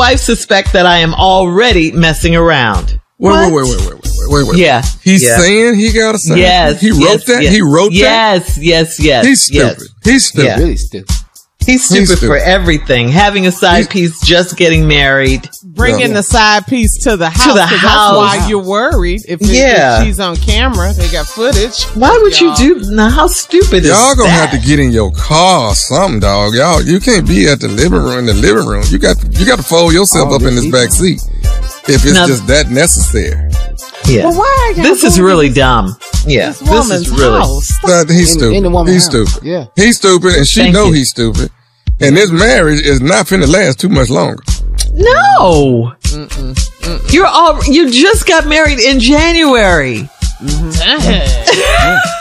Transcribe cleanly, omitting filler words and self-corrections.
wife suspect that I am already messing around. Wait. Yeah. He's saying he got a side piece? Yes. He wrote that? Yes. He wrote that? Yes. He's stupid. Yes. He's stupid. Yeah. Really stupid. He's stupid for everything. Having a side piece, just getting married. Bringing the side piece to the house. To the 'cause house. That's why you're worried. If she's on camera, they got footage. Why would you do? Now, how stupid is Y'all gonna that? have to get in your car or something, dog. Y'all, you can't be at the living room. You got to fold yourself up in this back seat if it's just that necessary. Yeah. Well, why? This is really dumb. Yeah. This woman's is really. house. He's stupid. In the woman's He's house. stupid. Yeah. He's stupid, and she Thank know you. he's stupid. And this marriage is not finna last too much longer. No. You just got married in January.